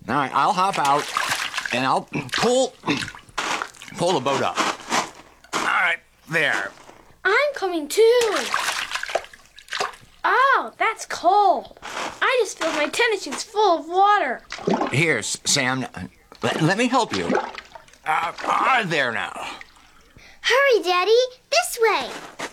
All right, I'll hop out, and I'll pull the boat up. All right, there. I'm coming too. Oh, that's cold. I just filled my tennis shoes full of water. Here, Sam, let me help you. There now. Hurry, Daddy. This way.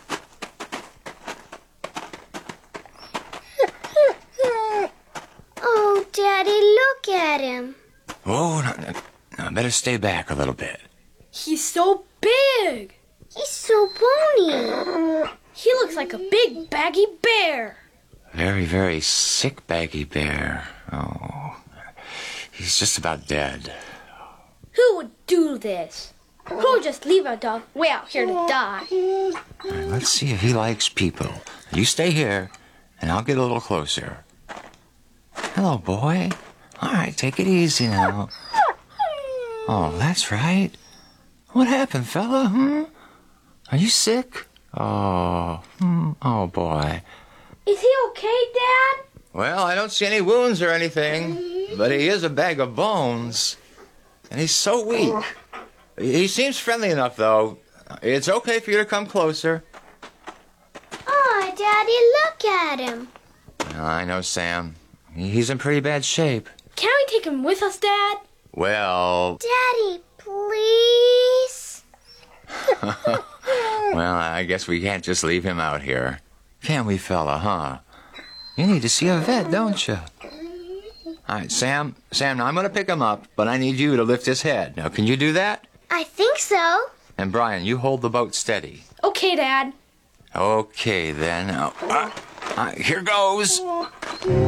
Oh, Daddy, look at him. Oh, no, better stay back a little bit. He's so big. He's so bony. He looks like a big baggy bear. Very, very sick baggy bear. Oh, he's just about dead. Who would do this? Who would just leave a dog way out here to die? All right, let's see if he likes people. You stay here, and I'll get a little closer. Hello, boy. All right, take it easy now. Oh, that's right. What happened, fella? Are you sick? Oh, oh, boy. Is he okay, Dad? Well, I don't see any wounds or anything, but he is a bag of bones. And he's so weak. He seems friendly enough, though. It's okay for you to come closer. Oh, Daddy, look at him. I know, Sam. He's in pretty bad shape. Can we take him with us, Dad? Well... Daddy, please. Well, I guess we can't just leave him out here. Can we, fella, huh? You need to see a vet, don't you? All right, Sam, now I'm going to pick him up, but I need you to lift his head. Now, can you do that? I think so. And Brian, you hold the boat steady. Okay, Dad. Okay, then. Here goes.